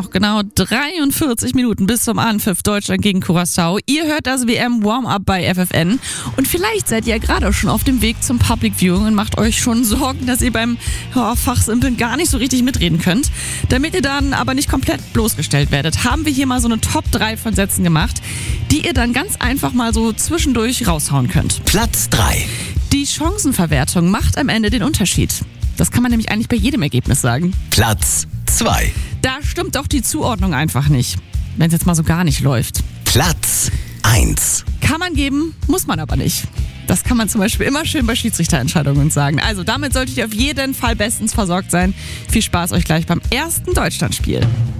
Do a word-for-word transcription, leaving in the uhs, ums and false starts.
noch genau dreiundvierzig Minuten bis zum Anpfiff Deutschland gegen Curaçao. Ihr hört das W M-Warm-Up bei F F N und vielleicht seid ihr ja gerade schon auf dem Weg zum Public Viewing und macht euch schon Sorgen, dass ihr beim ja, Fachsimpeln gar nicht so richtig mitreden könnt. Damit ihr dann aber nicht komplett bloßgestellt werdet, haben wir hier mal so eine Top drei von Sätzen gemacht, die ihr dann ganz einfach mal so zwischendurch raushauen könnt. Platz drei. Die Chancenverwertung macht am Ende den Unterschied. Das kann man nämlich eigentlich bei jedem Ergebnis sagen. Platz zwei. Da stimmt doch die Zuordnung einfach nicht, wenn es jetzt mal so gar nicht läuft. Platz eins. Kann man geben, muss man aber nicht. Das kann man zum Beispiel immer schön bei Schiedsrichterentscheidungen sagen. Also damit solltet ihr auf jeden Fall bestens versorgt sein. Viel Spaß euch gleich beim ersten Deutschlandspiel.